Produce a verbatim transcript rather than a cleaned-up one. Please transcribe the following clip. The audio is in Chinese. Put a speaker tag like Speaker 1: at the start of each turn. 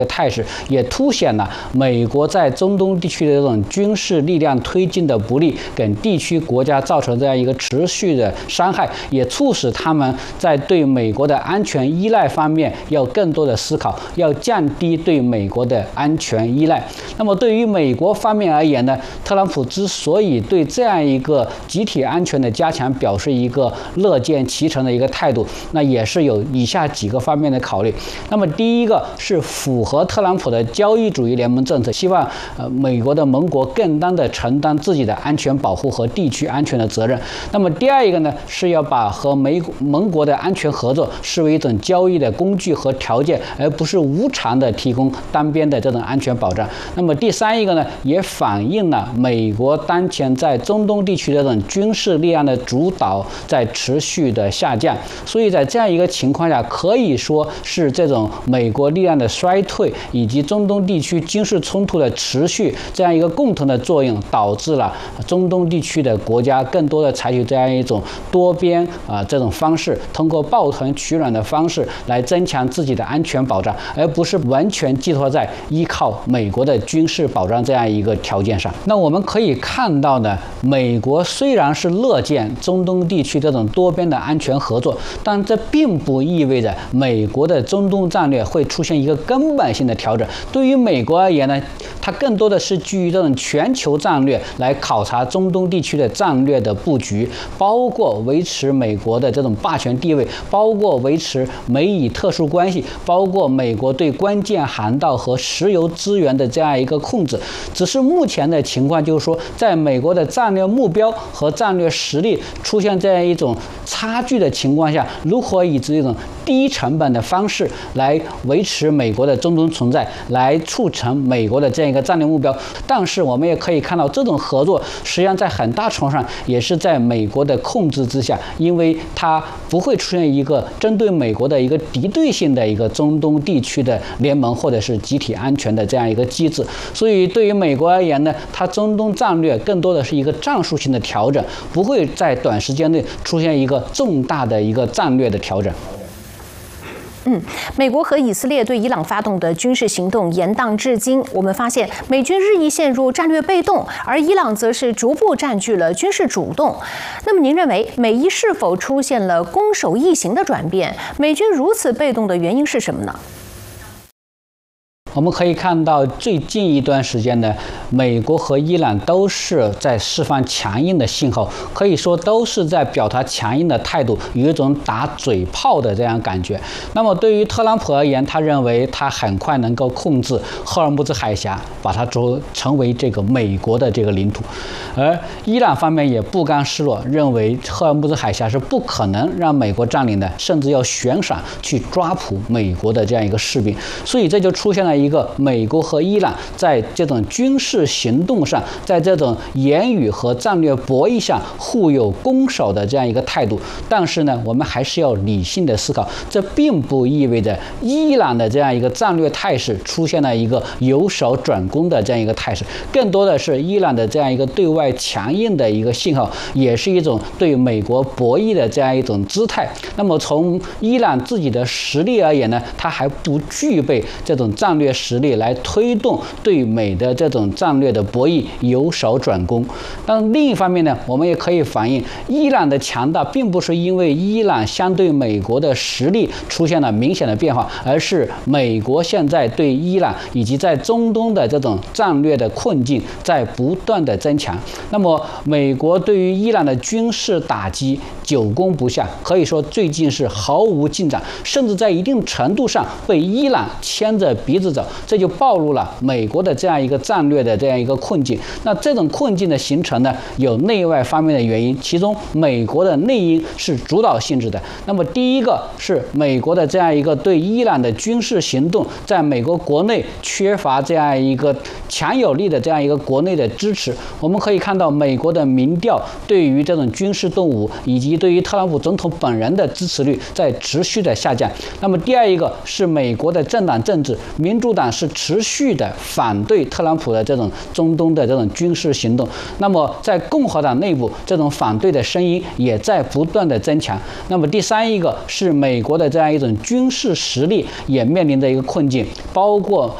Speaker 1: 态势，也凸显了美国在中东地区的这种军事力量推进的不利，给地区国家造成这样一个持续的伤害，也促使他们在对美国的安全依赖方面要更多的思考，要降低对美国的安全依赖。那么对于美国方面而言呢，特朗普之所以对这样一个集体安全的加强表示一个乐见其成的一个态度，那也是有以下几个方面的考虑。那么第一个是符合和特朗普的交易主义联盟政策，希望呃美国的盟国更当的承担自己的安全保护和地区安全的责任。那么第二一个呢，是要把和美盟国的安全合作视为一种交易的工具和条件，而不是无偿的提供单边的这种安全保障。那么第三一个呢，也反映了美国当前在中东地区的这种军事力量的主导在持续的下降。所以在这样一个情况下，可以说是这种美国力量的衰退以及中东地区军事冲突的持续这样一个共同的作用，导致了中东地区的国家更多的采取这样一种多边啊、呃、这种方式，通过抱团取暖的方式来增强自己的安全保障，而不是完全寄托在依靠美国的军事保障这样一个条件上。那我们可以看到呢，美国虽然是乐见中东地区这种多边的安全合作，但这并不意味着美国的中东战略会出现一个根本性的调整。对于美国而言呢，它更多的是基于这种全球战略来考察中东地区的战略的布局，包括维持美国的这种霸权地位，包括维持美以特殊关系，包括美国对关键航道和石油资源的这样一个控制。只是目前的情况就是说，在美国的战略目标和战略实力出现这样一种差距的情况下，如何以这种低成本的方式来维持美国的中东存在，来促成美国的这样一个战略目标。但是我们也可以看到，这种合作实际上在很大程度上也是在美国的控制之下，因为它不会出现一个针对美国的一个敌对性的一个中东地区的联盟或者是集体安全的这样一个机制。所以对于美国而言呢，它中东战略更多的是一个战术性的调整，不会在短时间内出现一个重大的一个战略的调整。
Speaker 2: 嗯，美国和以色列对伊朗发动的军事行动延宕至今，我们发现美军日益陷入战略被动，而伊朗则是逐步占据了军事主动。那么您认为美伊是否出现了攻守易形的转变？美军如此被动的原因是什么呢？
Speaker 1: 我们可以看到，最近一段时间呢，美国和伊朗都是在释放强硬的信号，可以说都是在表达强硬的态度，有一种打嘴炮的这样感觉。那么对于特朗普而言，他认为他很快能够控制赫尔木兹海峡，把它做成为这个美国的这个领土。而伊朗方面也不甘示弱，认为赫尔木兹海峡是不可能让美国占领的，甚至要悬赏去抓捕美国的这样一个士兵。所以这就出现了一个美国和伊朗在这种军事行动上，在这种言语和战略博弈上互有攻守的这样一个态度。但是呢，我们还是要理性的思考，这并不意味着伊朗的这样一个战略态势出现了一个由守转攻的这样一个态势，更多的是伊朗的这样一个对外强硬的一个信号，也是一种对美国博弈的这样一种姿态。那么从伊朗自己的实力而言呢，它还不具备这种战略实力来推动对美的这种战略的博弈由守转攻。但另一方面呢，我们也可以反映，伊朗的强大并不是因为伊朗相对美国的实力出现了明显的变化，而是美国现在对伊朗以及在中东的这种战略的困境在不断的增强。那么美国对于伊朗的军事打击久攻不下，可以说最近是毫无进展，甚至在一定程度上被伊朗牵着鼻子走，这就暴露了美国的这样一个战略的这样一个困境。那这种困境的形成呢，有内外方面的原因，其中美国的内因是主导性质的。那么第一个是美国的这样一个对伊朗的军事行动，在美国国内缺乏这样一个强有力的这样一个国内的支持。我们可以看到，美国的民调对于这种军事动武以及对于特朗普总统本人的支持率在持续的下降。那么第二一个是美国的政党政治，民主主党是持续的反对特朗普的这种中东的这种军事行动。那么在共和党内部，这种反对的声音也在不断的增强。那么第三一个是美国的这样一种军事实力也面临着一个困境，包括